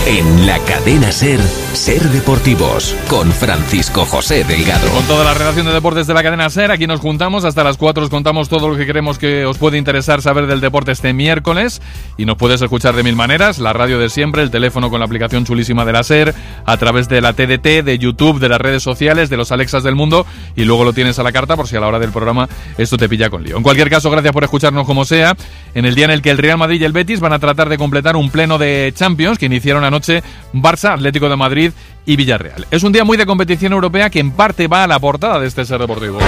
En la cadena SER, Ser Deportivos, con Francisco José Delgado. Con toda la redacción de deportes de la cadena SER, aquí nos juntamos, hasta las 4 os contamos todo lo que queremos que os puede interesar saber del deporte este miércoles, y nos puedes escuchar de mil maneras, la radio de siempre, el teléfono con la aplicación chulísima de la SER, a través de la TDT, de YouTube, de las redes sociales, de los Alexas del mundo, y luego lo tienes a la carta por si a la hora del programa esto te pilla con lío. En cualquier caso, gracias por escucharnos como sea, en el día en el que el Real Madrid y el Betis van a tratar de completar un pleno de Champions que iniciaron anoche Barça, Atlético de Madrid y Villarreal. Es un día muy de competición europea que en parte va a la portada de este Ser Deportivo.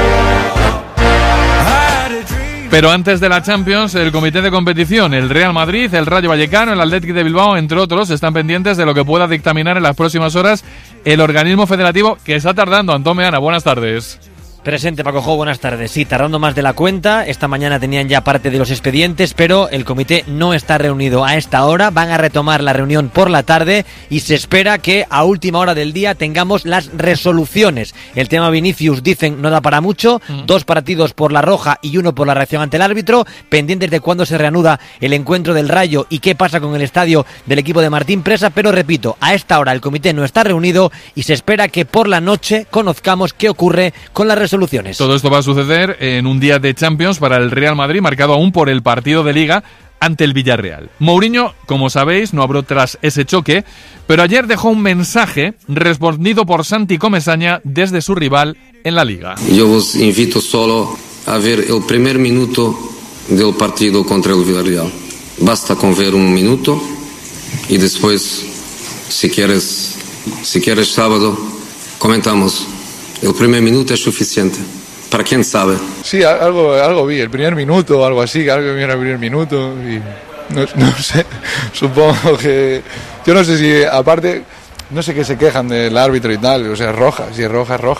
Pero antes de la Champions, el comité de competición, el Real Madrid, el Rayo Vallecano, el Athletic de Bilbao, entre otros, están pendientes de lo que pueda dictaminar en las próximas horas el organismo federativo, que está tardando. Antón Meana, buenas tardes. Presente, Paco Jo, buenas tardes. Sí, tardando más de la cuenta. Esta mañana tenían ya parte de los expedientes, pero el comité no está reunido a esta hora. Van a retomar la reunión por la tarde y se espera que a última hora del día tengamos las resoluciones. El tema Vinicius, dicen, no da para mucho. 2 partidos por la roja y 1 por la reacción ante el árbitro. Pendientes de cuándo se reanuda el encuentro del Rayo y qué pasa con el estadio del equipo de Martín Presa. Pero repito, a esta hora el comité no está reunido y se espera que por la noche conozcamos qué ocurre con las resoluciones. Todo esto va a suceder en un día de Champions para el Real Madrid, marcado aún por el partido de Liga ante el Villarreal. Mourinho, como sabéis, no habló tras ese choque, pero ayer dejó un mensaje respondido por Santi Comesaña desde su rival en la Liga. Yo os invito solo a ver el primer minuto del partido contra el Villarreal. Basta con ver un minuto y después, si quieres sábado, comentamos. El primer minuto es suficiente. ¿Para quién sabe? Sí, algo vi, el primer minuto, algo así, algo vi en el primer minuto y no sé, supongo que... Yo no sé si, aparte, no sé qué se quejan del árbitro y tal, o sea, es roja, si es roja, es roja.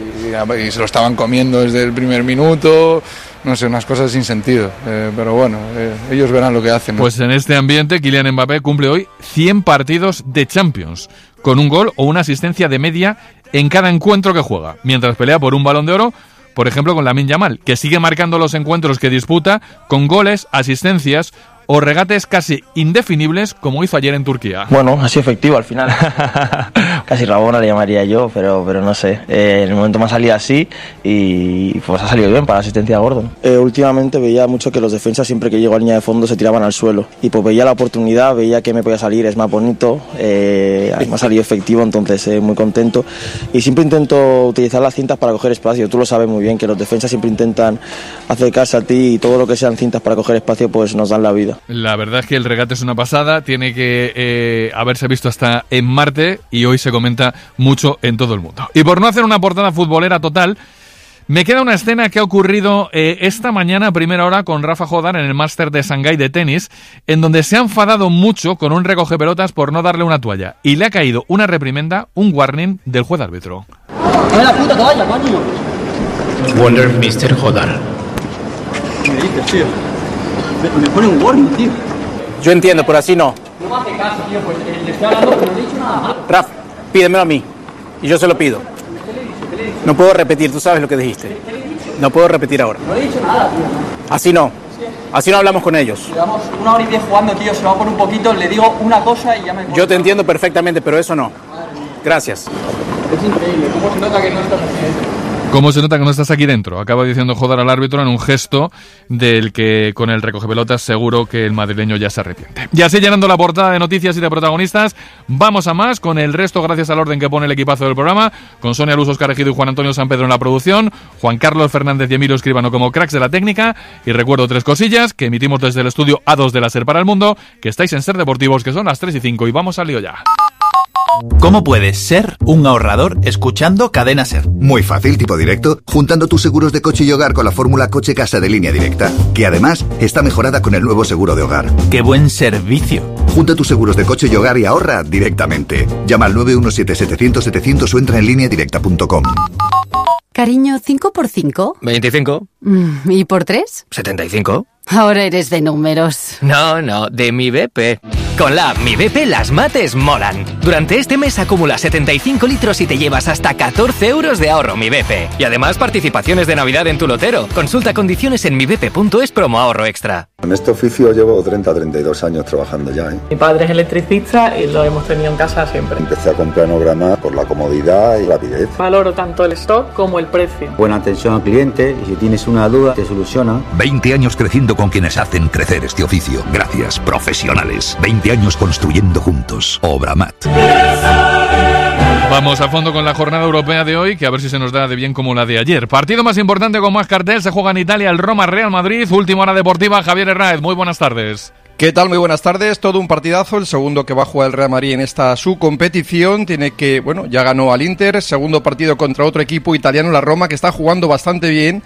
Y se lo estaban comiendo desde el primer minuto, no sé, unas cosas sin sentido. Pero bueno, ellos verán lo que hacen, ¿no? Pues en este ambiente, Kylian Mbappé cumple hoy 100 partidos de Champions, con un gol o una asistencia de media en cada encuentro que juega, mientras pelea por un Balón de Oro, por ejemplo con Lamine Yamal, que sigue marcando los encuentros que disputa con goles, asistencias o regates casi indefinibles, como hizo ayer en Turquía. Bueno, ha sido efectivo al final. Casi Rabona le llamaría yo, pero no sé. En el momento me ha salido así y pues ha salido bien para la asistencia de Gordon. Últimamente veía mucho que los defensas, siempre que llego a línea de fondo, se tiraban al suelo. Y pues veía la oportunidad, veía que me podía salir, es más bonito. Me ha salido efectivo, entonces muy contento. Y siempre intento utilizar las cintas para coger espacio. Tú lo sabes muy bien, que los defensas siempre intentan acercarse a ti y todo lo que sean cintas para coger espacio, pues nos dan la vida. La verdad es que el regate es una pasada, tiene que haberse visto hasta en Marte y hoy se comenta mucho en todo el mundo. Y por no hacer una portada futbolera total, me queda una escena que ha ocurrido esta mañana a primera hora con Rafa Jodar en el Máster de Shanghái de tenis, en donde se ha enfadado mucho con un recogepelotas por no darle una toalla y le ha caído una reprimenda, un warning del juez árbitro. ¡Dame la puta toalla, coño! Wonder Mr. Jodar. ¿Qué me dices, tío? Me pone un warning, tío. Yo entiendo, pero así no. No me hace caso, tío, pues le estoy hablando, pero no he dicho nada malo. Raf, pídemelo a mí. Y yo se lo pido. ¿Qué le he dicho? No puedo repetir, tú sabes lo que dijiste. ¿Qué le he dicho? No puedo repetir ahora. No he dicho nada, tío. Así no. Así no hablamos con ellos. Llevamos 1 hora y 10 jugando, tío, se va por un poquito, le digo una cosa y ya me... Yo te entiendo perfectamente, pero eso no. Gracias. Es increíble, cómo se nota que no estás aquí dentro. ¿Cómo se nota que no estás aquí dentro? Acaba diciendo Jodar al árbitro en un gesto del que con el recogepelotas seguro que el madrileño ya se arrepiente. Y así, llenando la portada de noticias y de protagonistas, vamos a más con el resto gracias al orden que pone el equipazo del programa, con Sonia Luz, Óscar Ejido y Juan Antonio San Pedro en la producción, Juan Carlos Fernández y Emilio Escribano como cracks de la técnica, y recuerdo 3 cosillas que emitimos desde el estudio A2 de la SER para el mundo, que estáis en Ser Deportivos, que son las 3:05 y vamos al lío ya. ¿Cómo puedes ser un ahorrador escuchando Cadena SER? Muy fácil, tipo directo, juntando tus seguros de coche y hogar con la fórmula Coche Casa de Línea Directa, que además está mejorada con el nuevo seguro de hogar. ¡Qué buen servicio! Junta tus seguros de coche y hogar y ahorra directamente. Llama al 917-700-700 o entra en lineadirecta.com. Cariño, 5 por 5. 25. ¿Y por 3? 75. Ahora eres de números. No, de mi BP. Con la app Mi BP las mates molan. Durante este mes acumula 75 litros y te llevas hasta 14 euros de ahorro Mi BP. Y además participaciones de Navidad en tu lotero. Consulta condiciones en mibp.es promo ahorro extra. En este oficio llevo 32 años trabajando ya. Mi padre es electricista y lo hemos tenido en casa siempre. Empecé a comprar Nograma por la comodidad y rapidez. Valoro tanto el stock como el precio. Buena atención al cliente y si tienes una duda te soluciona. 20 años creciendo con quienes hacen crecer este oficio. Gracias, profesionales. 20 años construyendo juntos. Obramat. Vamos a fondo con la jornada europea de hoy, que a ver si se nos da de bien como la de ayer. Partido más importante con más cartel, se juega en Italia el Roma-Real Madrid. Última hora deportiva, Javier Hernández, muy buenas tardes. ¿Qué tal? Muy buenas tardes. Todo un partidazo, el segundo que va a jugar el Real Madrid en esta su competición. Tiene que, ya ganó al Inter, segundo partido contra otro equipo italiano, la Roma, que está jugando bastante bien.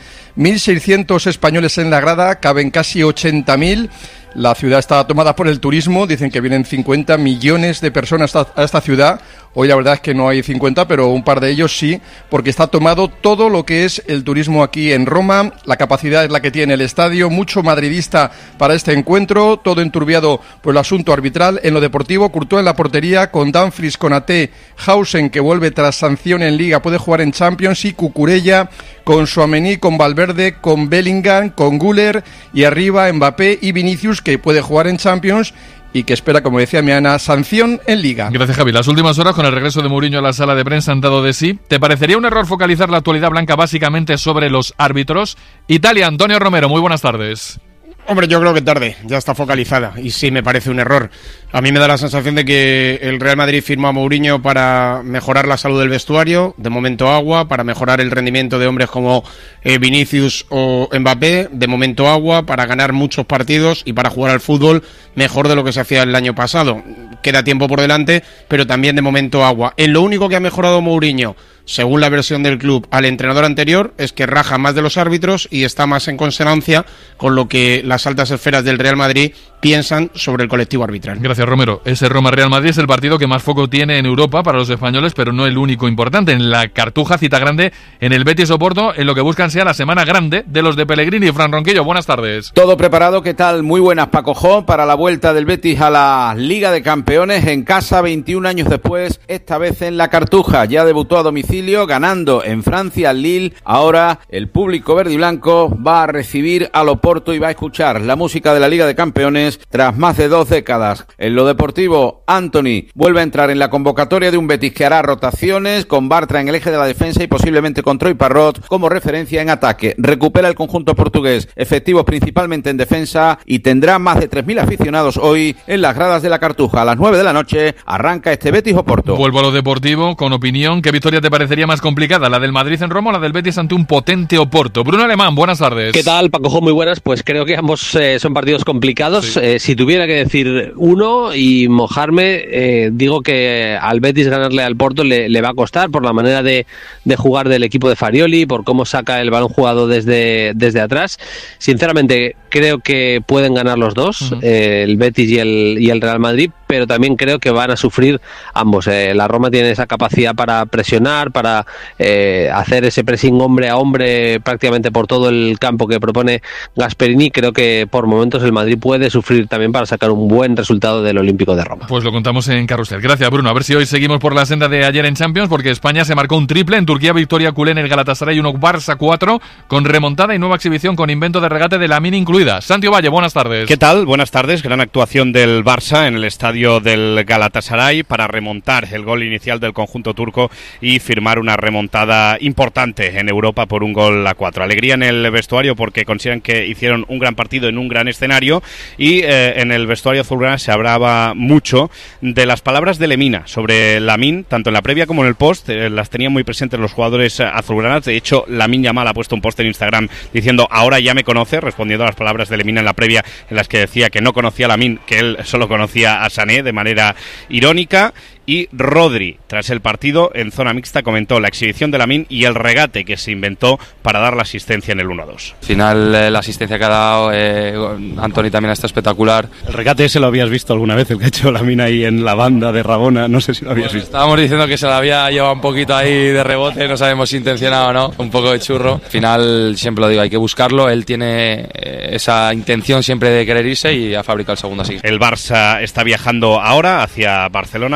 1.600 españoles en la grada, caben casi 80.000. La ciudad está tomada por el turismo, dicen que vienen 50 millones de personas a esta ciudad. Hoy la verdad es que no hay 50, pero un par de ellos sí, porque está tomado todo lo que es el turismo aquí en Roma. La capacidad es la que tiene el estadio, mucho madridista para este encuentro, todo enturbiado por el asunto arbitral. En lo deportivo, Courtois en la portería, con Dumfries, con Ate, Hausen, que vuelve tras sanción en Liga, puede jugar en Champions, y Cucurella, con Tchouaméni, con Valverde, con Bellingham, con Güler, y arriba Mbappé y Vinicius, que puede jugar en Champions y que espera, como decía Miana, sanción en Liga. Gracias, Javi. Las últimas horas, con el regreso de Mourinho a la sala de prensa, han dado de sí. ¿Te parecería un error focalizar la actualidad blanca básicamente sobre los árbitros? Italia, Antonio Romero, muy buenas tardes. Hombre, yo creo que tarde, ya está focalizada y sí me parece un error. A mí me da la sensación de que el Real Madrid firmó a Mourinho para mejorar la salud del vestuario, de momento agua, para mejorar el rendimiento de hombres como Vinicius o Mbappé, de momento agua, para ganar muchos partidos y para jugar al fútbol mejor de lo que se hacía el año pasado. Queda tiempo por delante, pero también de momento agua. En lo único que ha mejorado Mourinho, según la versión del club, al entrenador anterior, es que raja más de los árbitros y está más en consonancia con lo que las altas esferas del Real Madrid piensan sobre el colectivo arbitral. Gracias, Romero. Ese Roma-Real Madrid es el partido que más foco tiene en Europa para los españoles, pero no el único importante. En la Cartuja, cita grande en el Betis Oporto, en lo que buscan sea la semana grande de los de Pellegrini. Fran Ronquillo, buenas tardes. Todo preparado, ¿qué tal? Muy buenas, Paco Jo, para la vuelta del Betis a la Liga de Campeones en casa 21 años después, esta vez en la Cartuja. Ya debutó a domicilio, ganando en Francia al Lille. Ahora el público verde y blanco va a recibir al Oporto y va a escuchar la música de la Liga de Campeones tras más de 2 décadas. En lo deportivo, Anthony vuelve a entrar en la convocatoria de un Betis que hará rotaciones, con Bartra en el eje de la defensa y posiblemente con Troy Parrott como referencia en ataque. Recupera el conjunto portugués, efectivos principalmente en defensa, y tendrá más de 3.000 aficionados hoy en las gradas de la Cartuja. A las 9 de la noche arranca este Betis Oporto. Vuelvo a lo deportivo con opinión. ¿Qué victoria te parecería más complicada, la del Madrid en Roma o la del Betis ante un potente Oporto? Bruno Alemán, buenas tardes. ¿Qué tal, Paco? Muy buenas. Pues creo que ambos son partidos complicados. Sí. Si tuviera que decir uno y mojarme, digo que al Betis ganarle al Porto le va a costar por la manera de jugar del equipo de Farioli, por cómo saca el balón jugado desde atrás. Sinceramente, creo que pueden ganar los dos, el Betis y el Real Madrid, pero también creo que van a sufrir ambos. La Roma tiene esa capacidad para presionar, para hacer ese pressing hombre a hombre prácticamente por todo el campo que propone Gasperini. Creo que por momentos el Madrid puede sufrir también para sacar un buen resultado del Olímpico de Roma. Pues lo contamos en Carrusel. Gracias, Bruno. A ver si hoy seguimos por la senda de ayer en Champions, porque España se marcó un triple. En Turquía, victoria culé en el Galatasaray 1, Barça 4, con remontada y nueva exhibición con invento de regate de Lamine incluida. Santi Valle, buenas tardes. ¿Qué tal? Buenas tardes. Gran actuación del Barça en el estadio del Galatasaray para remontar el gol inicial del conjunto turco y firmar una remontada importante en Europa por 1-4. Alegría en el vestuario porque consideran que hicieron un gran partido en un gran escenario, y en el vestuario azulgrana se hablaba mucho de las palabras de Lemina sobre Lamine, tanto en la previa como en el post. Las tenían muy presentes los jugadores azulgranas. De hecho, Lamine Yamal ha puesto un post en Instagram diciendo ahora ya me conoce, respondiendo a las palabras de Lemina en la previa, en las que decía que no conocía a Lamine, que él solo conocía a Sané, de manera irónica. Y Rodri, tras el partido en zona mixta, comentó la exhibición de Lamine y el regate que se inventó para dar la asistencia en el 1-2. Al final, la asistencia que ha dado Anthony también está espectacular. ¿El regate ese lo habías visto alguna vez, el que ha hecho Lamine ahí en la banda de Rabona? No sé si lo habías visto. Estábamos diciendo que se lo había llevado un poquito ahí de rebote, no sabemos si intencionado o no, un poco de churro. Al final, siempre lo digo, hay que buscarlo. Él tiene esa intención siempre de querer irse y ha fabricado el segundo así. El Barça está viajando ahora hacia Barcelona para descansar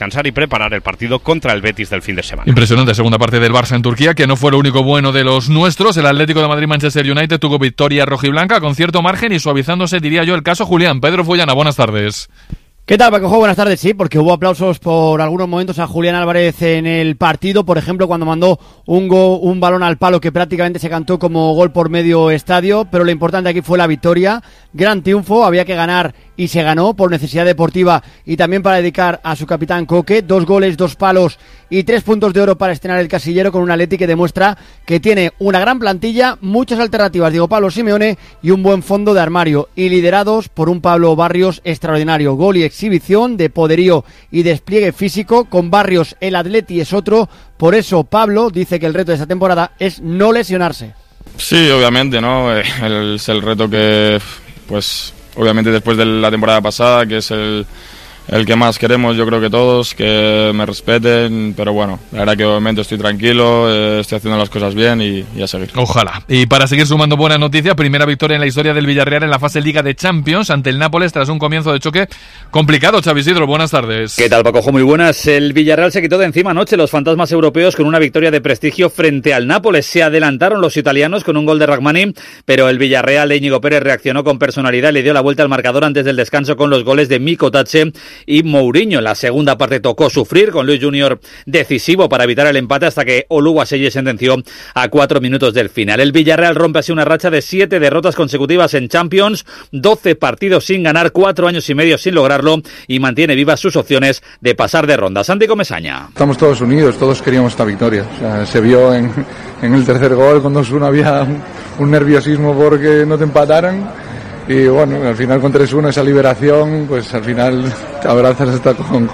descansar y preparar el partido contra el Betis del fin de semana. Impresionante segunda parte del Barça en Turquía, que no fue lo único bueno de los nuestros. El Atlético de Madrid-Manchester United tuvo victoria rojiblanca con cierto margen y suavizándose, diría yo, el caso Julián. Pedro Fullana, buenas tardes. ¿Qué tal, Paco? Buenas tardes. Sí, porque hubo aplausos por algunos momentos a Julián Álvarez en el partido. Por ejemplo, cuando mandó un balón al palo que prácticamente se cantó como gol por medio estadio. Pero lo importante aquí fue la victoria. Gran triunfo, había que ganar y se ganó por necesidad deportiva y también para dedicar a su capitán Coque. 2 goles, 2 palos y 3 puntos de oro para estrenar el casillero con un Atleti que demuestra que tiene una gran plantilla, muchas alternativas, Diego Pablo Simeone, y un buen fondo de armario. Y liderados por un Pablo Barrios extraordinario. Gol y exhibición de poderío y despliegue físico. Con Barrios el Atleti es otro. Por eso Pablo dice que el reto de esta temporada es no lesionarse. Sí, obviamente, ¿no? Es el reto que, pues, obviamente después de la temporada pasada, que es el que más queremos, yo creo que todos, que me respeten, pero bueno, la verdad que obviamente estoy tranquilo, estoy haciendo las cosas bien y a seguir. Ojalá. Y para seguir sumando buenas noticias, primera victoria en la historia del Villarreal en la fase Liga de Champions ante el Nápoles tras un comienzo de choque complicado. Xavi Isidro, buenas tardes. ¿Qué tal, Paco? Muy buenas. El Villarreal se quitó de encima anoche los fantasmas europeos con una victoria de prestigio frente al Nápoles. Se adelantaron los italianos con un gol de Rachmani, pero el Villarreal de Íñigo Pérez reaccionó con personalidad y le dio la vuelta al marcador antes del descanso con los goles de Miko Tache y Mourinho. En la segunda parte tocó sufrir con Luis Junior decisivo para evitar el empate hasta que Oluwaseyi sentenció a 4 minutos del final. El Villarreal rompe así una racha de 7 derrotas consecutivas en Champions, 12 partidos sin ganar, 4 años y medio sin lograrlo y mantiene vivas sus opciones de pasar de ronda. Santi Comesaña. Estamos todos unidos, todos queríamos esta victoria. O sea, se vio en el tercer gol, con 2-1 había un nerviosismo porque no te empataran. Y bueno, al final con 3-1 esa liberación, pues al final te abrazas hasta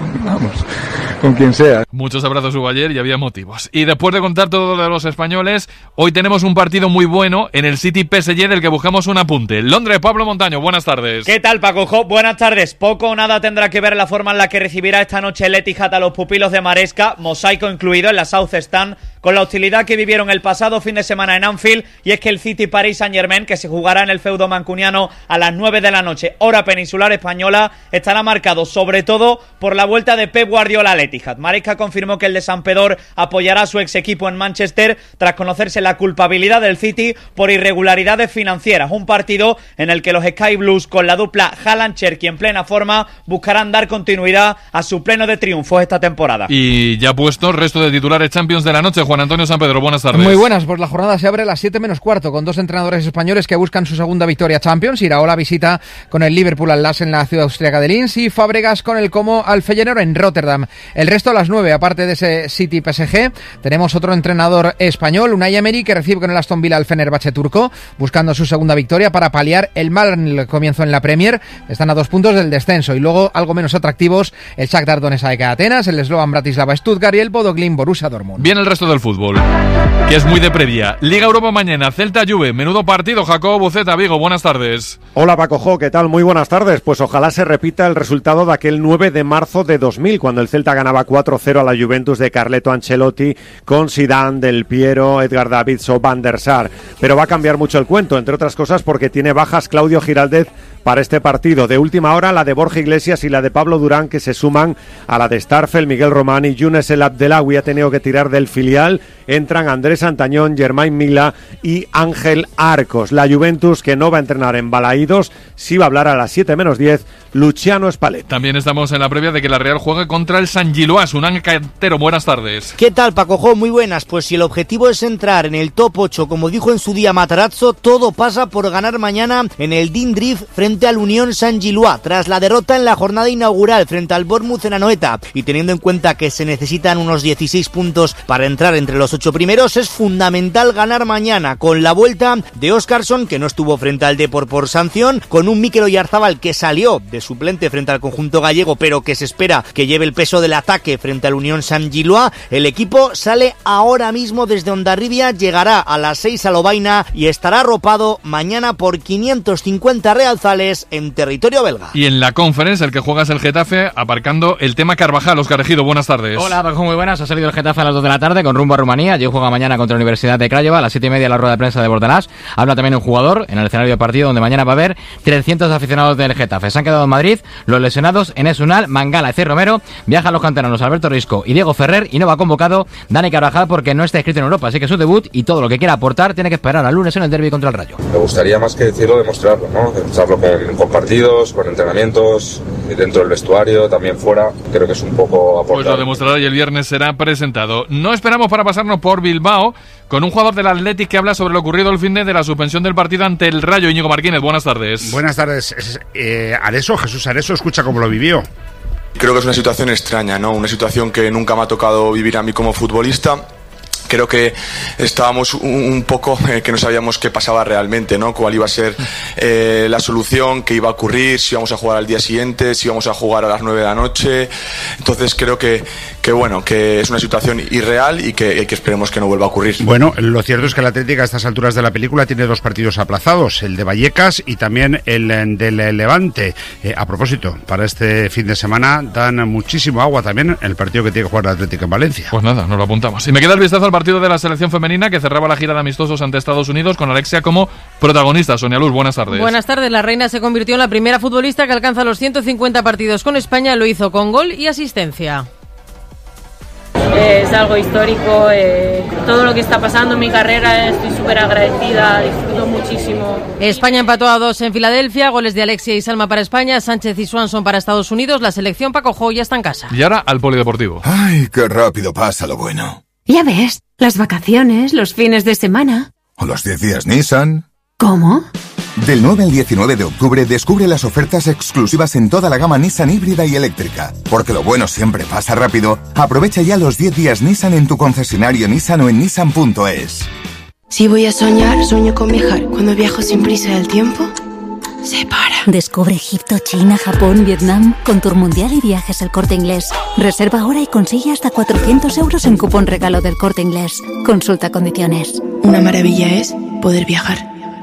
con quien sea. Muchos abrazos hubo ayer y había motivos. Y después de contar todo de los españoles, hoy tenemos un partido muy bueno en el City PSG del que buscamos un apunte. Londres, Pablo Montaño, buenas tardes. ¿Qué tal, Paco? Buenas tardes. Poco o nada tendrá que ver la forma en la que recibirá esta noche el Etihad a los pupilos de Maresca, mosaico incluido en la South Stand, con la hostilidad que vivieron el pasado fin de semana en Anfield, y es que el City Paris Saint-Germain, que se jugará en el feudo mancuniano a las 9 de la noche, hora peninsular española, estará marcado sobre todo por la vuelta de Pep Guardiola al Etihad. Maresca confirmó que el de Sampedor apoyará a su ex equipo en Manchester tras conocerse la culpabilidad del City por irregularidades financieras. Un partido en el que los Sky Blues, con la dupla Haaland-Cherki en plena forma, buscarán dar continuidad a su pleno de triunfos esta temporada. Y ya puesto el resto de titulares Champions de la noche. Juan Antonio Sampedro, buenas tardes. Muy buenas, pues la jornada se abre a las 7:15 con 2 entrenadores españoles que buscan su segunda victoria Champions. Iraola visita con el Liverpool al Lask en la ciudad austríaca de Linz y Fábregas con el Como al Feyenoord en Rotterdam. El resto a las 9, aparte de ese City PSG, tenemos otro entrenador español, Unai Emery, que recibe con el Aston Villa al Fenerbahce turco, buscando su segunda victoria para paliar el mal comienzo en la Premier. Están a 2 puntos del descenso. Y luego, algo menos atractivos, el Shakhtar Donetsk de Atenas, el Slovan Bratislava Stuttgart y el Bodo Glimt Borussia Dortmund. Bien, el resto del fútbol, que es muy de previa. Liga Europa mañana, Celta Juve, menudo partido. Jacobo Buceta, Vigo, buenas tardes. Hola Paco Jo, ¿qué tal? Muy buenas tardes. Pues ojalá se repita el resultado de aquel 9 de marzo de 2000, cuando el Celta ganaba 4-0 a la Juventus de Carleto Ancelotti, con Zidane, Del Piero, Edgar Davids o Van der Sar. Pero va a cambiar mucho el cuento, entre otras cosas porque tiene bajas Claudio Giraldez para este partido. De última hora, la de Borja Iglesias y la de Pablo Durán, que se suman a la de Starfel, Miguel Román y Younes El Abdelawi ha tenido que tirar del filial. Entran Andrés Antañón, Germain Mila y Ángel Arcos. La Juventus, que no va a entrenar en Balaídos, sí va a hablar a las 7:10 Luciano Spalletti. También estamos en la previa de que la Real juegue contra el San Giloás. Unán Cantero, buenas tardes. ¿Qué tal, Paco Jo? Muy buenas. Pues si el objetivo es entrar en el top 8, como dijo en su día Matarazzo, todo pasa por ganar mañana en el Dindrift frente al Unión San Giloás, tras la derrota en la jornada inaugural frente al Bournemouth en Anoeta, y teniendo en cuenta que se necesitan unos 16 puntos para entrar entre los 8 primeros, es fundamental ganar mañana, con la vuelta de Óscarson, que no estuvo frente al Depor por sanción, con un Mikel Oyarzábal que salió de suplente frente al conjunto gallego, pero que se espera que lleve el peso del ataque frente al Unión San Giloás. El equipo sale ahora mismo desde Hondarribia, llegará a las 6 a Lovaina y estará arropado mañana por 550 realzales en territorio belga. Y en la Conference, el que juega es el Getafe, aparcando el tema Carvajal. Óscar Ejido, buenas tardes. Hola, Paco, muy buenas. Ha salido el Getafe a las 2 de la tarde con rumbo a Rumanía. Allí juega mañana contra la Universidad de Craiova. A las 7:30 la rueda de prensa de Bordalás. Habla también un jugador en el escenario de partido donde mañana va a haber 300 aficionados del Getafe. Se han quedado en Madrid los lesionados Enes Unal, Mangala y C. Romero. Viajan los canteranos canteranos Alberto Risco y Diego Ferrer, y no va convocado Dani Carvajal porque no está inscrito en Europa, así que su debut y todo lo que quiera aportar tiene que esperar al lunes en el derbi contra el Rayo. Me gustaría más que decirlo, demostrarlo, ¿no? Demostrarlo con partidos, con entrenamientos, dentro del vestuario, también fuera. Creo que es un poco aportar. Pues lo demostrará y el viernes será presentado. No esperamos para pasarnos por Bilbao con un jugador del Athletic que habla sobre lo ocurrido el fin de la suspensión del partido ante el Rayo. Íñigo Martínez, buenas tardes. Buenas tardes. Jesús Areso, escucha cómo lo vivió. Creo que es una situación extraña, ¿no? Una situación que nunca me ha tocado vivir a mí como futbolista. Creo que estábamos un poco que no sabíamos qué pasaba realmente, ¿no? Cuál iba a ser la solución, qué iba a ocurrir, si íbamos a jugar al día siguiente, si íbamos a jugar a las 9 de la noche. Entonces creo que es una situación irreal y que esperemos que no vuelva a ocurrir. Bueno, lo cierto es que el Atlético a estas alturas de la película tiene 2 partidos aplazados, el de Vallecas y también el del Levante. A propósito, para este fin de semana dan muchísimo agua también el partido que tiene que jugar el Atlético en Valencia. Pues nada, nos lo apuntamos. Y me queda el vistazo al partido de la selección femenina que cerraba la gira de amistosos ante Estados Unidos con Alexia como protagonista. Sonia Luz, buenas tardes. Buenas tardes. La reina se convirtió en la primera futbolista que alcanza los 150 partidos con España. Lo hizo con gol y asistencia. Es algo histórico, todo lo que está pasando en mi carrera, estoy súper agradecida, disfruto muchísimo. España empató a 2 en Filadelfia, goles de Alexia y Salma para España, Sánchez y Swanson para Estados Unidos, la selección Paco Jo ya está en casa. Y ahora al polideportivo. ¡Ay, qué rápido pasa lo bueno! Ya ves, las vacaciones, los fines de semana. ¿O los 10 días Nissan? ¿Cómo? Del 9 al 19 de octubre descubre las ofertas exclusivas en toda la gama Nissan híbrida y eléctrica. Porque lo bueno siempre pasa rápido. Aprovecha ya los 10 días Nissan en tu concesionario Nissan o en nissan.es. Si voy a soñar, sueño con viajar. Cuando viajo sin prisa del tiempo, se para. Descubre Egipto, China, Japón, Vietnam con Tour Mundial y Viajes El Corte Inglés. Reserva ahora y consigue hasta 400 euros en cupón regalo del Corte Inglés. Consulta condiciones. Una maravilla es poder viajar.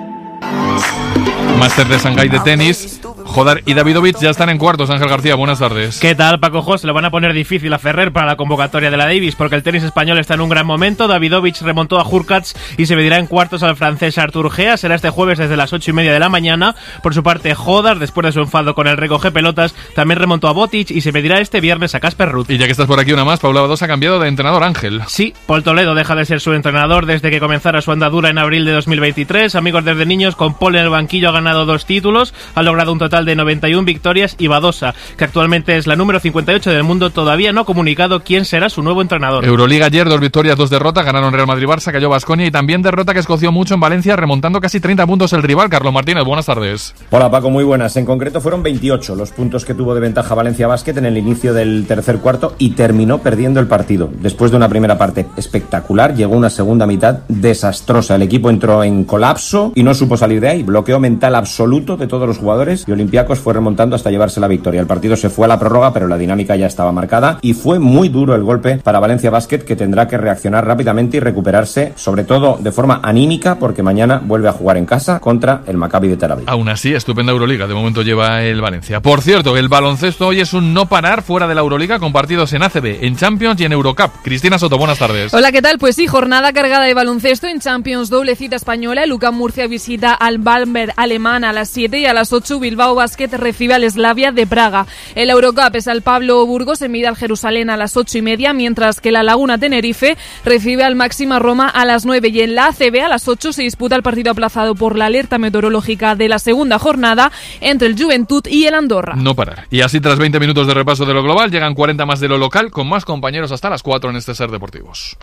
Máster de Shanghái de tenis. Jodar y Davidovich ya están en cuartos. Ángel García, buenas tardes. ¿Qué tal, Paco Jo? Se lo van a poner difícil a Ferrer para la convocatoria de la Davis porque el tenis español está en un gran momento. Davidovich remontó a Hurkacz y se medirá en cuartos al francés Arthur Gea. Será este jueves desde las 8:30 de la mañana. Por su parte, Jodar, después de su enfado con el recoge pelotas, también remontó a Botic y se medirá este viernes a Casper Ruud. Y ya que estás por aquí una más, Paula Badosa ha cambiado de entrenador, Ángel. Sí, Paul Toledo deja de ser su entrenador desde que comenzara su andadura en abril de 2023. Amigos desde niños, con Paul en el banquillo ha ganado 2 títulos, ha logrado un total de 91 victorias y Badosa, que actualmente es la número 58 del mundo, todavía no ha comunicado quién será su nuevo entrenador. Euroliga ayer, 2 victorias, 2 derrotas, ganaron Real Madrid-Barça, cayó Baskonia y también derrota que escoció mucho en Valencia, remontando casi 30 puntos el rival. Carlos Martínez, buenas tardes. Hola Paco, muy buenas. En concreto fueron 28 los puntos que tuvo de ventaja Valencia Basket en el inicio del tercer cuarto y terminó perdiendo el partido. Después de una primera parte espectacular, llegó una segunda mitad desastrosa. El equipo entró en colapso y no supo salir de ahí. Bloqueo mental absoluto de todos los jugadores y Olympiacos fue remontando hasta llevarse la victoria. El partido se fue a la prórroga, pero la dinámica ya estaba marcada y fue muy duro el golpe para Valencia Basket, que tendrá que reaccionar rápidamente y recuperarse, sobre todo de forma anímica, porque mañana vuelve a jugar en casa contra el Maccabi de Tel Aviv. Aún así, estupenda Euroliga, de momento lleva el Valencia. Por cierto, el baloncesto hoy es un no parar fuera de la Euroliga, con partidos en ACB, en Champions y en Eurocup. Cristina Soto, buenas tardes. Hola, ¿qué tal? Pues sí, jornada cargada de baloncesto en Champions, doble cita española. El UCAM Murcia visita al Bamberg alemán a las 7 y a las 8 Bilbao Basket recibe al Slavia de Praga. El Eurocup es al Pablo Burgos, se mide al Jerusalén a las 8:30, mientras que la Laguna Tenerife recibe al Máxima Roma a las 9. Y en la ACB a las 8 se disputa el partido aplazado por la alerta meteorológica de la segunda jornada entre el Juventud y el Andorra. No parar. Y así, tras 20 minutos de repaso de lo global, llegan 40 más de lo local, con más compañeros hasta las 4 en este Ser Deportivos.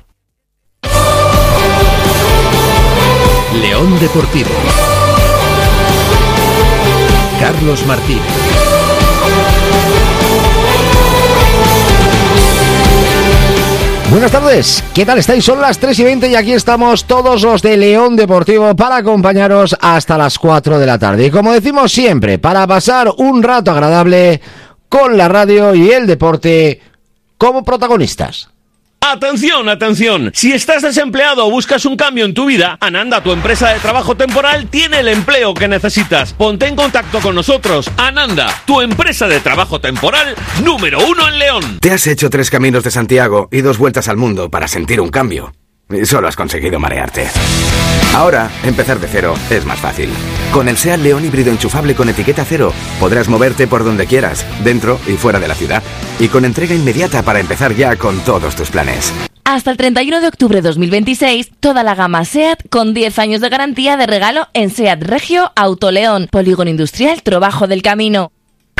León Deportivo. Carlos Martínez. Buenas tardes, ¿qué tal estáis? Son las 3:20 y aquí estamos todos los de León Deportivo para acompañaros hasta las 4 de la tarde. Y como decimos siempre, para pasar un rato agradable con la radio y el deporte como protagonistas. ¡Atención, atención! Si estás desempleado o buscas un cambio en tu vida, Ananda, tu empresa de trabajo temporal, tiene el empleo que necesitas. Ponte en contacto con nosotros. Ananda, tu empresa de trabajo temporal número 1 en León. Te has hecho 3 caminos de Santiago y 2 vueltas al mundo para sentir un cambio. y solo has conseguido marearte. Ahora, empezar de cero es más fácil. Con el SEAT León híbrido enchufable con etiqueta cero, podrás moverte por donde quieras, dentro y fuera de la ciudad, y con entrega inmediata para empezar ya con todos tus planes. Hasta el 31 de octubre de 2026, toda la gama SEAT con 10 años de garantía de regalo en SEAT Regio Autoleón, Polígono Industrial Trobajo del Camino.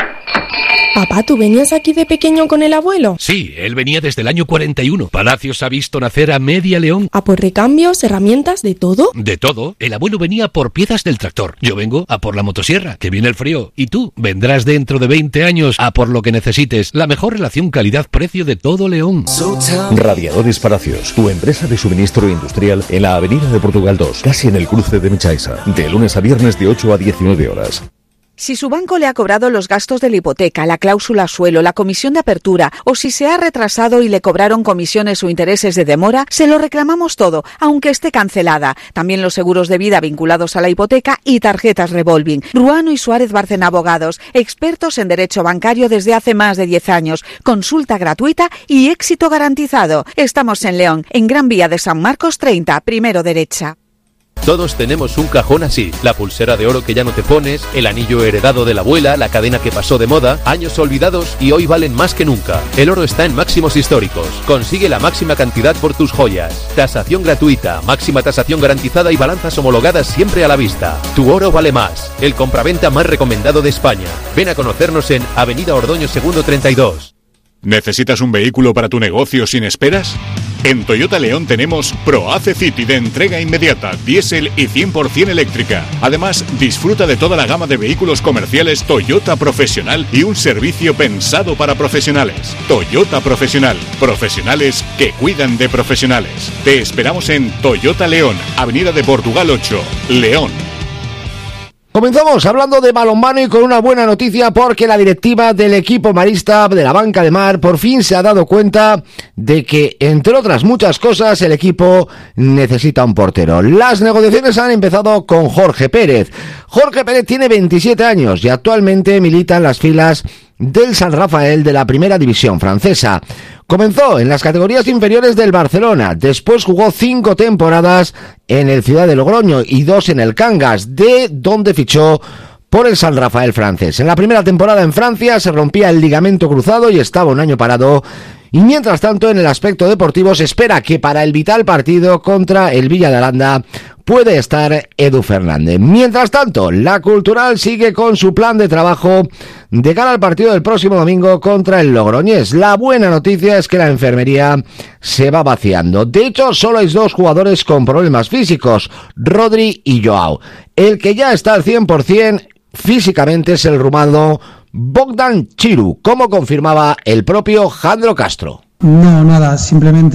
Papá, ¿tú venías aquí de pequeño con el abuelo? Sí, él venía desde el año 41. Palacios ha visto nacer a Media León. ¿A por recambios, herramientas, de todo? De todo. El abuelo venía por piezas del tractor. Yo vengo a por la motosierra, que viene el frío. Y tú vendrás dentro de 20 años a por lo que necesites. La mejor relación calidad-precio de todo León. Radiadores Palacios, tu empresa de suministro industrial en la Avenida de Portugal 2, casi en el cruce de Mechaisa. De lunes a viernes de 8 a 19 horas. Si su banco le ha cobrado los gastos de la hipoteca, la cláusula suelo, la comisión de apertura o si se ha retrasado y le cobraron comisiones o intereses de demora, se lo reclamamos todo, aunque esté cancelada. También los seguros de vida vinculados a la hipoteca y tarjetas revolving. Ruano y Suárez Bárcena Abogados, expertos en derecho bancario desde hace más de 10 años. Consulta gratuita y éxito garantizado. Estamos en León, en Gran Vía de San Marcos 30, primero derecha. Todos tenemos un cajón así, la pulsera de oro que ya no te pones, el anillo heredado de la abuela, la cadena que pasó de moda, años olvidados y hoy valen más que nunca. El oro está en máximos históricos. Consigue la máxima cantidad por tus joyas. Tasación gratuita, máxima tasación garantizada y balanzas homologadas siempre a la vista. Tu oro vale más. El compraventa más recomendado de España. Ven a conocernos en Avenida Ordoño 2 32. ¿Necesitas un vehículo para tu negocio sin esperas? En Toyota León tenemos ProAce City de entrega inmediata, diésel y 100% eléctrica. Además, disfruta de toda la gama de vehículos comerciales Toyota Profesional y un servicio pensado para profesionales. Toyota Profesional, profesionales que cuidan de profesionales. Te esperamos en Toyota León, Avenida de Portugal 8, León. Comenzamos hablando de balonmano y con una buena noticia porque la directiva del equipo marista de la Banca de Mar por fin se ha dado cuenta de que, entre otras muchas cosas, el equipo necesita un portero. Las negociaciones han empezado con Jorge Pérez. Jorge Pérez tiene 27 años y actualmente milita en las filas del San Rafael de la primera división francesa. Comenzó en las categorías inferiores del Barcelona, después jugó 5 temporadas en el Ciudad de Logroño y 2 en el Cangas, de donde fichó por el San Rafael francés. En la primera temporada en Francia se rompía el ligamento cruzado y estaba un año parado. Y mientras tanto, en el aspecto deportivo, se espera que para el vital partido contra el Villa de Aranda puede estar Edu Fernández. Mientras tanto, la Cultural sigue con su plan de trabajo de cara al partido del próximo domingo contra el Logroñés. La buena noticia es que la enfermería se va vaciando. De hecho, solo hay 2 jugadores con problemas físicos, Rodri y Joao. El que ya está al 100% físicamente es el rumano Bogdan Chiru, como confirmaba el propio Jandro Castro. No, nada, simplemente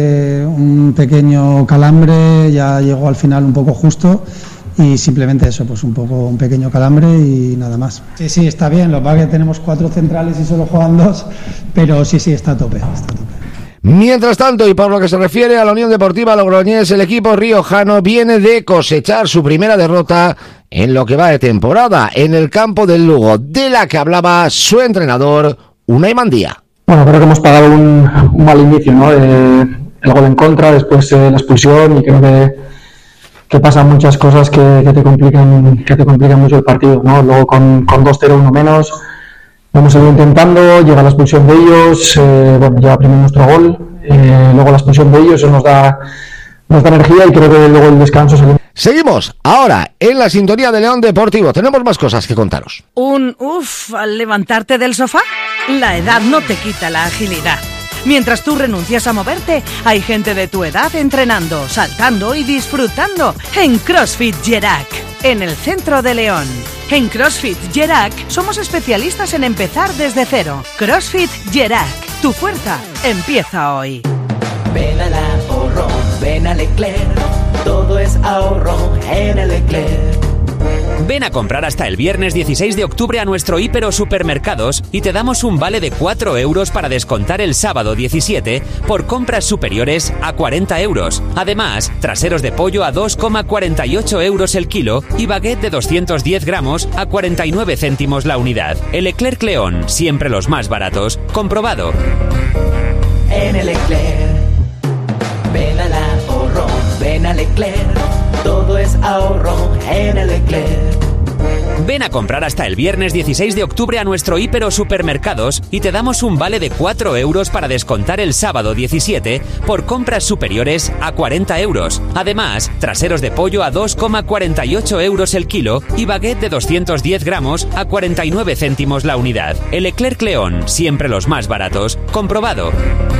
un pequeño calambre, ya llegó al final un poco justo y simplemente eso, pues un pequeño calambre y nada más. Sí, está bien, lo que pasa es que tenemos 4 centrales y solo juegan 2, pero sí, está a tope. Mientras tanto, y por lo que se refiere a la Unión Deportiva Logroñés, el equipo riojano viene de cosechar su primera derrota en lo que va de temporada en el campo del Lugo, de la que hablaba su entrenador, Unai Mandía. Bueno, creo que hemos pagado un mal inicio, ¿no? El gol en contra, después la expulsión y creo que pasan muchas cosas que te complican mucho el partido, ¿no? Luego con 2-0, 1 menos, hemos seguido intentando, llega la expulsión de ellos, llega primero nuestro gol, luego la expulsión de ellos, eso nos da energía y creo que luego el descanso se... Seguimos ahora en la sintonía de León Deportivo. Tenemos más cosas que contaros. Un al levantarte del sofá. La edad no te quita la agilidad. Mientras tú renuncias a moverte, hay gente de tu edad entrenando, saltando y disfrutando en CrossFit Gerac, en el centro de León. En CrossFit Gerac somos especialistas en empezar desde cero. CrossFit Gerac, tu fuerza empieza hoy. Ven al ahorro, ven a Leclerc, todo es ahorro en el Leclerc. Ven a comprar hasta el viernes 16 de octubre a nuestro Hiper o Supermercados y te damos un vale de 4 euros para descontar el sábado 17 por compras superiores a 40 euros. Además, traseros de pollo a 2,48 euros el kilo y baguette de 210 gramos a 49 céntimos la unidad. El Leclerc León, siempre los más baratos. Comprobado. En el Leclerc, ven a la hora. ven a Leclerc, todo es ahorro en el Leclerc. Ven a comprar hasta el viernes 16 de octubre a nuestro Hiper o Supermercados y te damos un vale de 4 euros para descontar el sábado 17 por compras superiores a 40 euros. Además, traseros de pollo a 2,48 euros el kilo y baguette de 210 gramos a 49 céntimos la unidad. El Leclerc León, siempre los más baratos. Comprobado.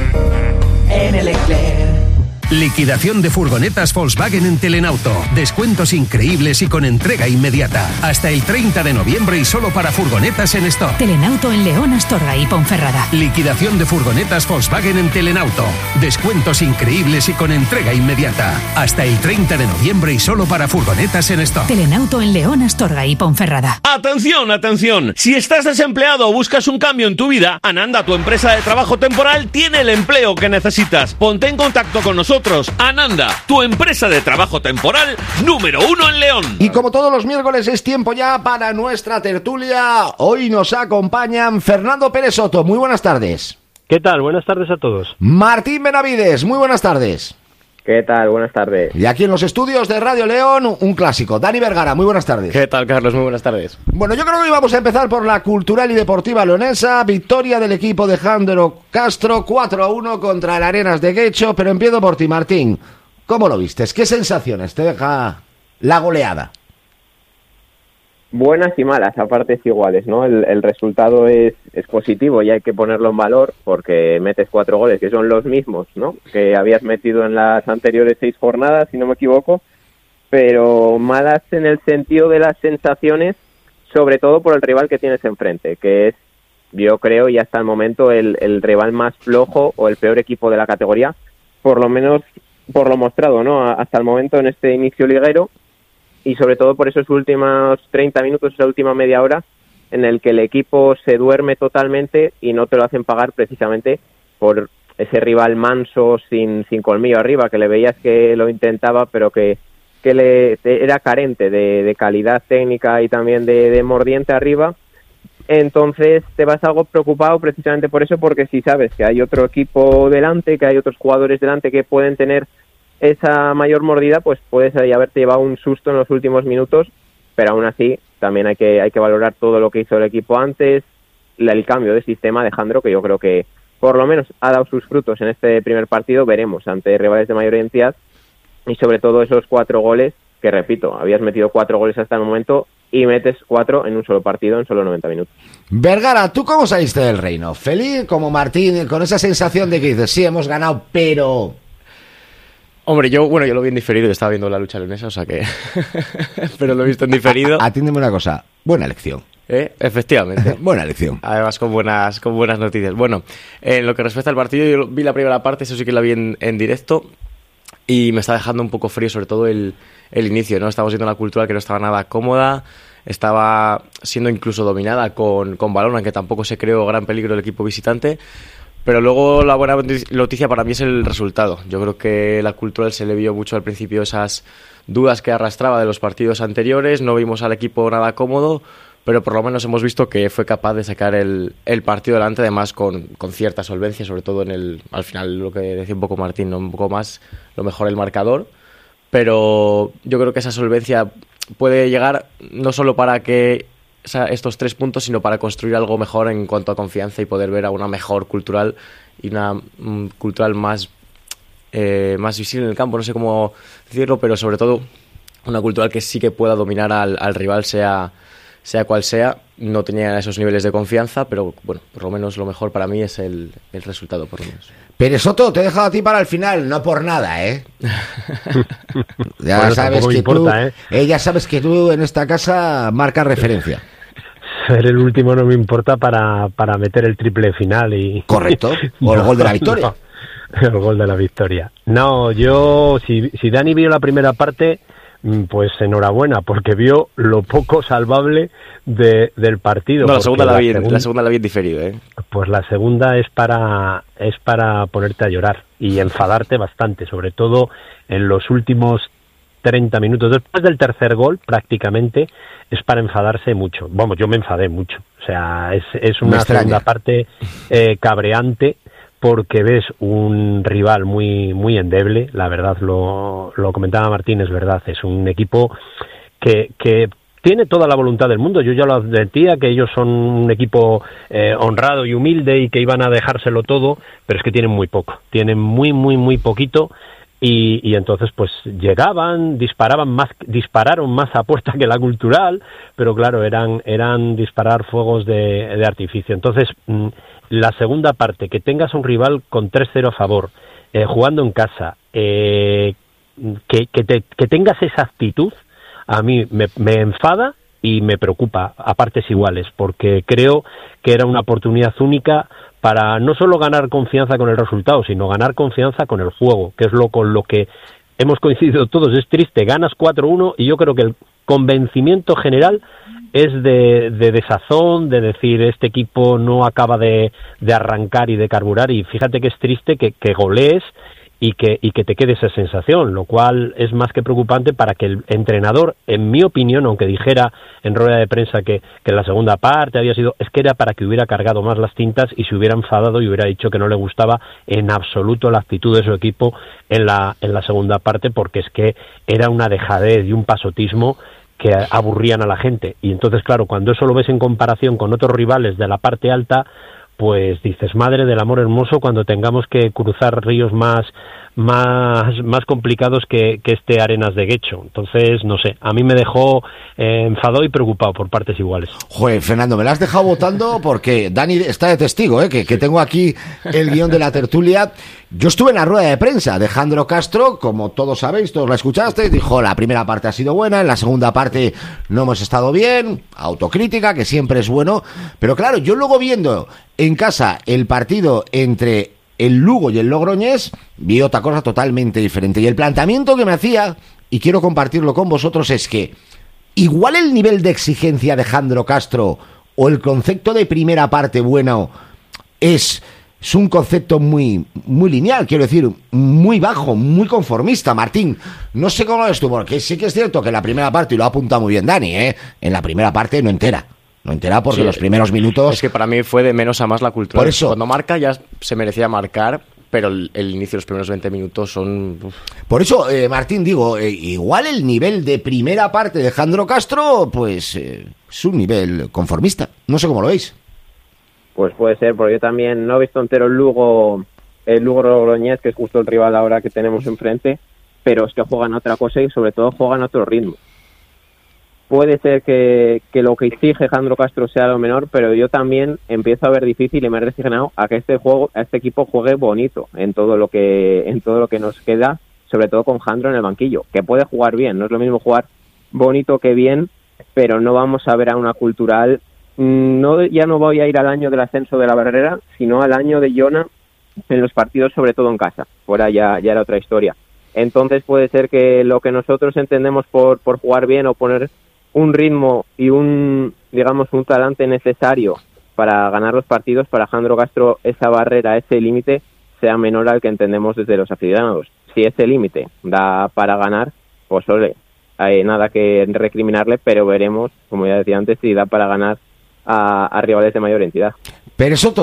En el Leclerc. Liquidación de furgonetas Volkswagen en Telenauto. Descuentos increíbles y con entrega inmediata. Hasta el 30 de noviembre y solo para furgonetas en stock. Telenauto en León, Astorga y Ponferrada. Liquidación de furgonetas Volkswagen en Telenauto. Descuentos increíbles y con entrega inmediata. Hasta el 30 de noviembre y solo para furgonetas en stock. Telenauto en León, Astorga y Ponferrada. ¡Atención, atención! Si estás desempleado o buscas un cambio en tu vida, Ananda, tu empresa de trabajo temporal, tiene el empleo que necesitas. Ponte en contacto con nosotros. Ananda, tu empresa de trabajo temporal número 1 en León. Y como todos los miércoles es tiempo ya para nuestra tertulia. Hoy nos acompañan Fernando Pérez Soto. Muy buenas tardes. ¿Qué tal? Buenas tardes a todos. Martín Benavides. Muy buenas tardes. ¿Qué tal? Buenas tardes. Y aquí en los estudios de Radio León, un clásico. Dani Vergara, muy buenas tardes. ¿Qué tal, Carlos? Muy buenas tardes. Bueno, yo creo que hoy vamos a empezar por la cultural y deportiva leonesa. Victoria del equipo de Jandro Castro, 4-1 contra el Arenas de Guecho. Pero empiezo por ti, Martín. ¿Cómo lo vistes? ¿Qué sensaciones te deja la goleada? Buenas y malas, a partes iguales, ¿no? El resultado es positivo y hay que ponerlo en valor porque metes 4 goles que son los mismos, ¿no? Que habías metido en las anteriores 6 jornadas, si no me equivoco, pero malas en el sentido de las sensaciones, sobre todo por el rival que tienes enfrente, que es, yo creo, y hasta el momento, el rival más flojo o el peor equipo de la categoría, por lo menos por lo mostrado, ¿no? Hasta el momento en este inicio liguero. Y sobre todo por esos últimos 30 minutos, esa última media hora, en el que el equipo se duerme totalmente y no te lo hacen pagar precisamente por ese rival manso, sin colmillo arriba, que le veías que lo intentaba, pero que era carente de calidad técnica y también de mordiente arriba. Entonces te vas algo preocupado precisamente por eso, porque si sabes que hay otro equipo delante, que hay otros jugadores delante que pueden tener esa mayor mordida, pues puedes ahí haberte llevado un susto en los últimos minutos, pero aún así también hay que valorar todo lo que hizo el equipo antes, el cambio de sistema de Jandro, que yo creo que por lo menos ha dado sus frutos en este primer partido, veremos ante rivales de mayor identidad, y sobre todo esos 4 goles, que repito, habías metido 4 goles hasta el momento y metes 4 en un solo partido en solo 90 minutos. Vergara, ¿tú cómo saliste del reino? ¿Feliz como Martín, con esa sensación de que dices, sí, hemos ganado, pero...? Hombre, yo lo vi en diferido, yo estaba viendo la lucha leonesa, o sea que... pero lo he visto en diferido. Atiéndeme una cosa, buena elección. Efectivamente. Buena elección. Además con buenas noticias. Bueno, en lo que respecta al partido, yo vi la primera parte, eso sí que la vi en directo, y me está dejando un poco frío, sobre todo el inicio, ¿no? Estamos viendo una cultura que no estaba nada cómoda, estaba siendo incluso dominada con balón, aunque tampoco se creó gran peligro el equipo visitante. Pero luego la buena noticia para mí es el resultado. Yo creo que la Cultural se le vio mucho al principio esas dudas que arrastraba de los partidos anteriores, no vimos al equipo nada cómodo, pero por lo menos hemos visto que fue capaz de sacar el partido adelante, además con cierta solvencia, sobre todo al final, lo que decía un poco Martín, ¿no? Un poco más lo mejor el marcador, pero yo creo que esa solvencia puede llegar no solo para que estos 3 puntos, sino para construir algo mejor en cuanto a confianza y poder ver a una mejor Cultural y una Cultural más visible en el campo, no sé cómo decirlo, pero sobre todo una Cultural que sí que pueda dominar al rival, sea cual sea. No tenía esos niveles de confianza, pero bueno, por lo menos lo mejor para mí es el resultado, por lo menos. Pérez Soto, te he dejado a ti para el final, no por nada, ¿eh? Ya bueno, sabes que importa, ya sabes que tú en esta casa marcas referencia. Ser el último no me importa para meter el triple final y... Correcto, o el gol de la victoria. No, el gol de la victoria. No, yo, si Dani vio la primera parte, pues enhorabuena, porque vio lo poco salvable del partido. No, la segunda la vi en diferido, ¿eh? Pues la segunda es para ponerte a llorar y enfadarte bastante, sobre todo en los últimos 30 minutos. Después del tercer gol, prácticamente, es para enfadarse mucho. Vamos, yo me enfadé mucho. O sea, es una segunda parte cabreante, porque ves un rival muy muy endeble, la verdad, lo comentaba Martín, es verdad, es un equipo que tiene toda la voluntad del mundo. Yo ya lo advertía, que ellos son un equipo honrado y humilde y que iban a dejárselo todo, pero es que tienen muy poco, tienen muy poquito. Y entonces pues dispararon más a puerta que la Cultural, pero claro, eran disparar fuegos de artificio. Entonces, la segunda parte, que tengas un rival con 3-0 a favor, jugando en casa, que tengas esa actitud, a mí me enfada y me preocupa a partes iguales, porque creo que era una oportunidad única para no solo ganar confianza con el resultado, sino ganar confianza con el juego, que es con lo que hemos coincidido todos. Es triste, ganas 4-1 y yo creo que el convencimiento general es de desazón, de decir este equipo no acaba de arrancar y de carburar, y fíjate que es triste que golees y que te quede esa sensación, lo cual es más que preocupante para que el entrenador, en mi opinión, aunque dijera en rueda de prensa que la segunda parte había sido, es que era para que hubiera cargado más las tintas y se hubiera enfadado y hubiera dicho que no le gustaba en absoluto la actitud de su equipo en la segunda parte, porque es que era una dejadez y un pasotismo que aburrían a la gente. Y entonces, claro, cuando eso lo ves en comparación con otros rivales de la parte alta, pues dices, madre del amor hermoso, cuando tengamos que cruzar ríos más complicados que este Arenas de Guecho. Entonces, no sé, a mí me dejó enfadado y preocupado por partes iguales. Joder, Fernando, me la has dejado votando porque Dani está de testigo, que tengo aquí el guión de la tertulia. Yo estuve en la rueda de prensa de Jandro Castro, como todos sabéis, todos la escuchasteis, dijo, la primera parte ha sido buena, en la segunda parte no hemos estado bien, autocrítica, que siempre es bueno, pero claro, yo luego viendo en casa el partido entre el Lugo y el Logroñés, vi otra cosa totalmente diferente. Y el planteamiento que me hacía, y quiero compartirlo con vosotros, es que igual el nivel de exigencia de Jandro Castro o el concepto de primera parte bueno es un concepto muy lineal, quiero decir, muy bajo, muy conformista. Martín, no sé cómo lo ves tú, porque sí que es cierto que en la primera parte, y lo ha apuntado muy bien Dani, en la primera parte no entera porque sí, los primeros minutos... Es que para mí fue de menos a más la Cultural. Por eso... Cuando marca ya se merecía marcar, pero el inicio de los primeros 20 minutos son... Por eso, Martín, digo, igual el nivel de primera parte de Jandro Castro, pues es un nivel conformista. No sé cómo lo veis. Pues puede ser, porque yo también no he visto entero el Lugo Logroñés, que es justo el rival ahora que tenemos enfrente, pero es que juegan otra cosa y sobre todo juegan otro ritmo. Puede ser que lo que exige Jandro Castro sea lo menor, pero yo también empiezo a ver difícil y me he resignado a que este equipo juegue bonito en todo lo que nos queda, sobre todo con Jandro en el banquillo, que puede jugar bien. No es lo mismo jugar bonito que bien, pero no vamos a ver a una Cultural. Ya no voy a ir al año del ascenso de la Barrera, sino al año de Jona en los partidos, sobre todo en casa. Fuera ya era otra historia. Entonces puede ser que lo que nosotros entendemos por jugar bien o poner un ritmo y un talante necesario para ganar los partidos, para Jandro Castro esa barrera, ese límite sea menor al que entendemos desde los aficionados. Si ese límite da para ganar, pues hay nada que recriminarle, pero veremos, como ya decía antes, si da para ganar a rivales de mayor entidad. Pérez Soto,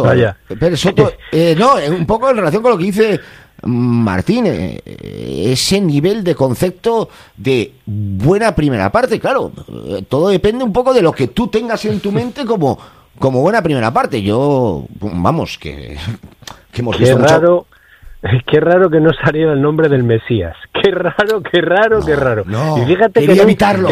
no, un poco en relación con lo que dice Martín, ese nivel de concepto de buena primera parte, claro, todo depende un poco de lo que tú tengas en tu mente como buena primera parte. Yo, vamos, que hemos visto mucho... Qué raro que no saliera el nombre del Mesías. Qué raro. No, y fíjate quería evitarlo.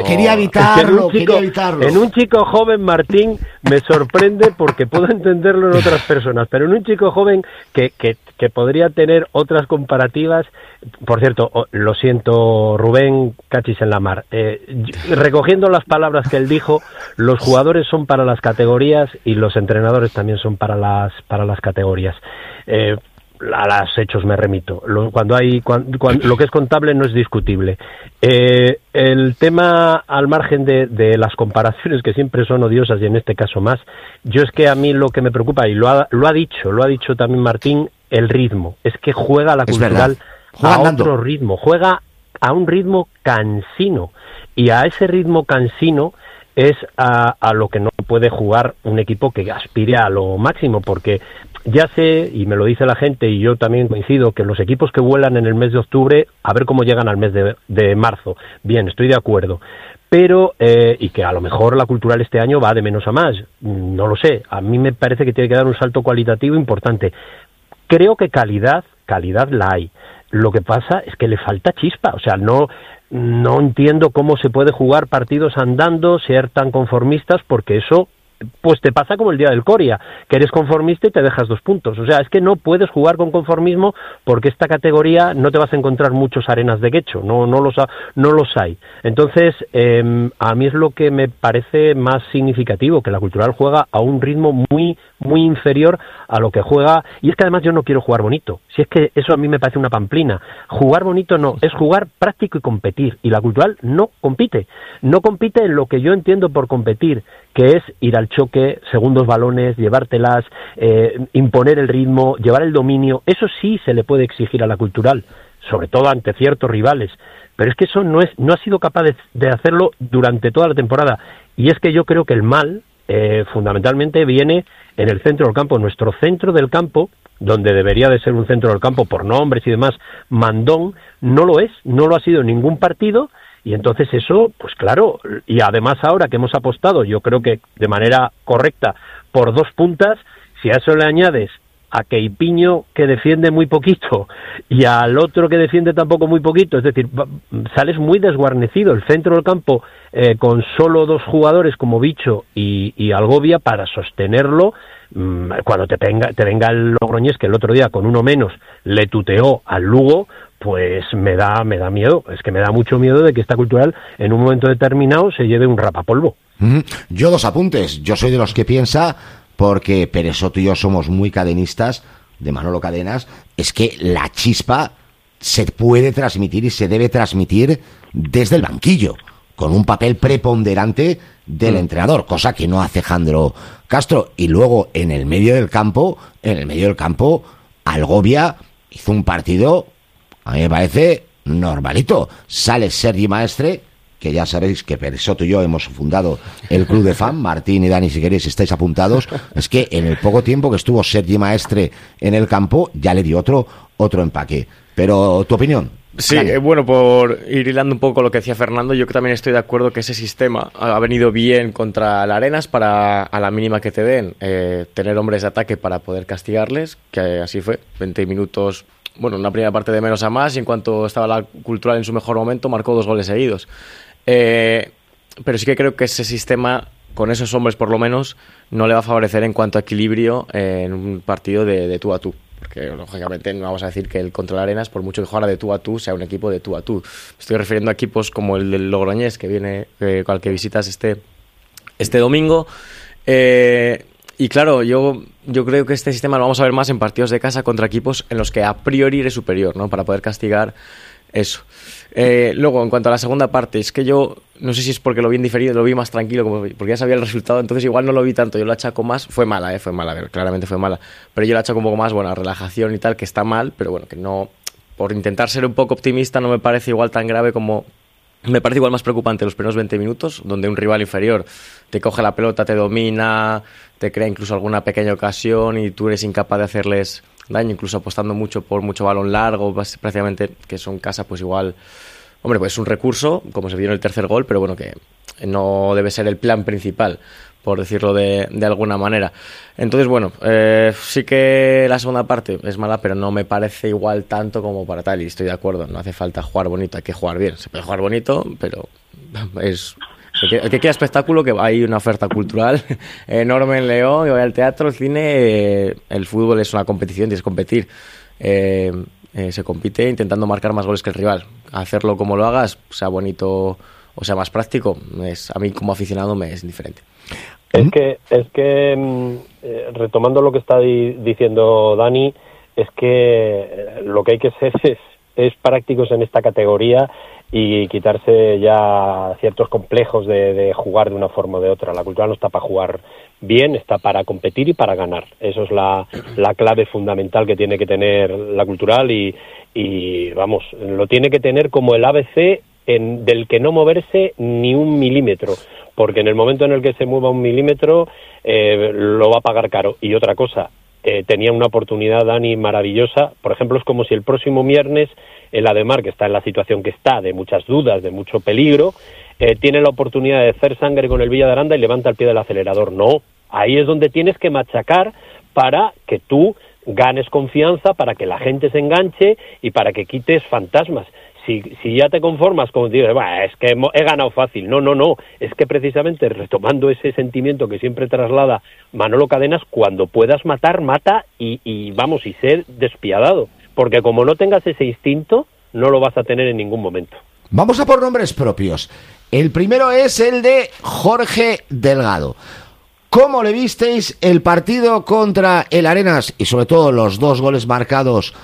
En un chico joven, Martín, me sorprende porque puedo entenderlo en otras personas, pero en un chico joven que podría tener otras comparativas. Por cierto, lo siento, Rubén, cachis en la mar. Recogiendo las palabras que él dijo, los jugadores son para las categorías y los entrenadores también son para las categorías. A los hechos me remito. Lo que es contable no es discutible. El tema, al margen de las comparaciones que siempre son odiosas y en este caso más, yo es que a mí lo que me preocupa, y lo ha dicho también Martín, el ritmo. Es que juega la Cultural a otro ritmo, juega a un ritmo cansino, y a ese ritmo cansino es a lo que no puede jugar un equipo que aspire a lo máximo, porque ya sé, y me lo dice la gente, y yo también coincido, que los equipos que vuelan en el mes de octubre, a ver cómo llegan al mes de marzo. Bien, estoy de acuerdo. Pero, y que a lo mejor la Cultural este año va de menos a más, no lo sé. A mí me parece que tiene que dar un salto cualitativo importante. Creo que calidad la hay. Lo que pasa es que le falta chispa, o sea, no entiendo cómo se puede jugar partidos andando, ser tan conformistas, porque eso pues te pasa como el día del Coria, que eres conformista y te dejas 2 puntos. O sea, es que no puedes jugar con conformismo, porque esta categoría no te vas a encontrar muchos arenas de quecho, no los hay. Entonces, a mí es lo que me parece más significativo, que la Cultural juega a un ritmo muy, muy inferior a lo que juega, y es que además yo no quiero jugar bonito, si es que eso a mí me parece una pamplina. Jugar bonito no, es jugar práctico y competir, y la Cultural no compite en lo que yo entiendo por competir, que es ir al choque, segundos balones, llevártelas, imponer el ritmo, llevar el dominio. Eso sí se le puede exigir a la Cultural, sobre todo ante ciertos rivales, pero es que eso no ha sido capaz de hacerlo durante toda la temporada, y es que yo creo que el mal fundamentalmente viene en el centro del campo. Nuestro centro del campo, donde debería de ser un centro del campo por nombres y demás, mandón, no lo es, no lo ha sido en ningún partido. Y entonces eso, pues claro, y además ahora que hemos apostado, yo creo que de manera correcta, por 2 puntas, si a eso le añades a Queipiño, que defiende muy poquito, y al otro que defiende tampoco muy poquito, es decir, sales muy desguarnecido. El centro del campo, con solo 2 jugadores como Bicho y Algovia, para sostenerlo, cuando te venga el Logroñés, que el otro día con uno menos le tuteó al Lugo, pues me da miedo. Es que me da mucho miedo de que esta Cultural en un momento determinado se lleve un rapapolvo. Yo 2 apuntes. Yo soy de los que piensa, porque Pérez Soto y yo somos muy cadenistas, de Manolo Cadenas, es que la chispa se puede transmitir y se debe transmitir desde el banquillo, con un papel preponderante del entrenador, cosa que no hace Jandro Castro. Y luego en el medio del campo, Algovia hizo un partido, a mí me parece normalito. Sale Sergi Maestre, que ya sabéis que Pérez Soto y yo hemos fundado el club de fan. Martín y Dani, si queréis, estáis apuntados. Es que en el poco tiempo que estuvo Sergi Maestre en el campo, ya le dio otro empaque. Pero, ¿tu opinión? Sí, bueno, por ir hilando un poco lo que decía Fernando, yo también estoy de acuerdo que ese sistema ha venido bien contra la Arenas, para a la mínima que te den, tener hombres de ataque para poder castigarles, que así fue, 20 minutos, bueno, una primera parte de menos a más, y en cuanto estaba la Cultural en su mejor momento, marcó 2 goles seguidos. Pero sí que creo que ese sistema, con esos hombres por lo menos, no le va a favorecer en cuanto a equilibrio en un partido de tú a tú. Porque lógicamente no vamos a decir que el contra la Arenas, por mucho que jugara de tú a tú, sea un equipo de tú a tú. Estoy refiriendo a equipos como el del Logroñés, que viene, al que visitas este domingo. Y claro, yo creo que este sistema lo vamos a ver más en partidos de casa contra equipos en los que a priori eres superior, ¿no? Para poder castigar eso. Luego, en cuanto a la segunda parte, es que yo no sé si es porque lo vi en diferido, lo vi más tranquilo, porque ya sabía el resultado, entonces igual no lo vi tanto. Yo lo achaco más, fue mala, a ver, claramente fue mala, pero yo lo achaco un poco más, bueno, a relajación y tal, que está mal, pero bueno, que no, por intentar ser un poco optimista, no me parece igual tan grave como... Me parece igual más preocupante los primeros 20 minutos, donde un rival inferior te coge la pelota, te domina, te crea incluso alguna pequeña ocasión y tú eres incapaz de hacerles daño, incluso apostando mucho por mucho balón largo, prácticamente, que eso en casa pues igual, hombre, pues es un recurso, como se vio en el tercer gol, pero bueno, que no debe ser el plan principal, por decirlo de alguna manera. Entonces, bueno, sí que la segunda parte es mala, pero no me parece igual tanto como para tal, y estoy de acuerdo, no hace falta jugar bonito, hay que jugar bien. Se puede jugar bonito, pero es... El que quiera espectáculo, que hay una oferta cultural enorme en León, que vaya al teatro, el cine, el fútbol es una competición, tienes que competir. Se compite intentando marcar más goles que el rival. Hacerlo como lo hagas, sea bonito o sea más práctico, a mí como aficionado me es indiferente. Es que retomando lo que está diciendo Dani, es que lo que hay que ser es prácticos en esta categoría y quitarse ya ciertos complejos de jugar de una forma o de otra. La Cultural no está para jugar bien, está para competir y para ganar. Eso es la clave fundamental que tiene que tener la Cultural y vamos, lo tiene que tener como el ABC del que no moverse ni un milímetro, porque en el momento en el que se mueva un milímetro lo va a pagar caro. Y otra cosa, tenía una oportunidad, Dani, maravillosa. Por ejemplo, es como si el próximo viernes el Ademar, que está en la situación que está, de muchas dudas, de mucho peligro, tiene la oportunidad de hacer sangre con el Villa de Aranda y levanta el pie del acelerador. No, ahí es donde tienes que machacar para que tú ganes confianza, para que la gente se enganche y para que quites fantasmas. Si ya te conformas con decir, es que he ganado fácil. No, es que precisamente retomando ese sentimiento que siempre traslada Manolo Cadenas, cuando puedas matar, mata y ser despiadado, porque como no tengas ese instinto, no lo vas a tener en ningún momento. Vamos a por nombres propios. El primero es el de Jorge Delgado. ¿Cómo le visteis el partido contra el Arenas y sobre todo los 2 goles marcados?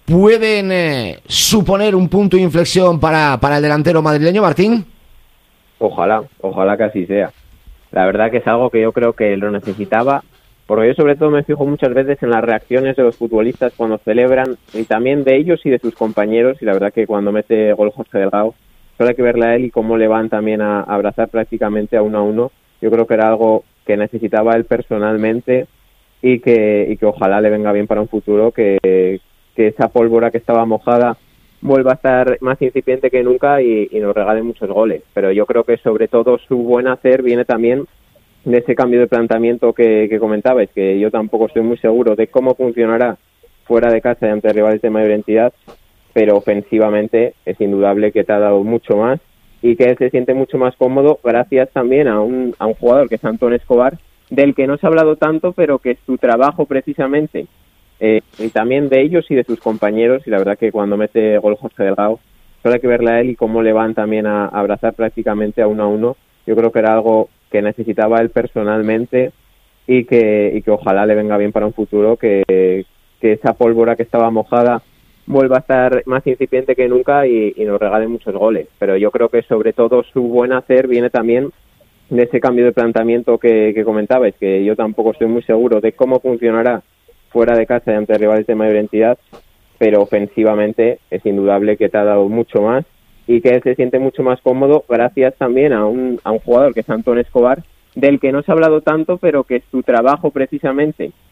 ¿Pueden suponer un punto de inflexión para el delantero madrileño, Martín? Ojalá que así sea. La verdad que es algo que yo creo que lo necesitaba, porque yo sobre todo me fijo muchas veces en las reacciones de los futbolistas cuando celebran, y también de ellos y de sus compañeros, y la verdad que cuando mete gol Jorge Delgado, solo hay que verle a él y cómo le van también a abrazar prácticamente a 1-1. Yo creo que era algo que necesitaba él personalmente y que ojalá le venga bien para un futuro, que esa pólvora que estaba mojada vuelva a estar más incipiente que nunca y nos regale muchos goles. Pero yo creo que sobre todo su buen hacer viene también de ese cambio de planteamiento que comentabais, que yo tampoco estoy muy seguro de cómo funcionará fuera de casa y ante rivales de mayor entidad, pero ofensivamente es indudable que te ha dado mucho más y que él se siente mucho más cómodo gracias también a un jugador que es Antón Escobar, del que no se ha hablado tanto, pero que su trabajo precisamente, y también de ellos y de sus compañeros, y la verdad que cuando mete gol Jorge Delgado, solo hay que verle a él y cómo le van también a abrazar prácticamente a 1-1. Yo creo que era algo que necesitaba él personalmente y que ojalá le venga bien para un futuro, que esa pólvora que estaba mojada vuelva a estar más incipiente que nunca y nos regale muchos goles. Pero yo creo que sobre todo su buen hacer viene también de ese cambio de planteamiento que comentabais, que yo tampoco estoy muy seguro de cómo funcionará fuera de casa y ante rivales de mayor entidad, pero ofensivamente es indudable que te ha dado mucho más y que él se siente mucho más cómodo gracias también a un jugador que es Antón Escobar, del que no se ha hablado tanto, pero que su trabajo precisamente,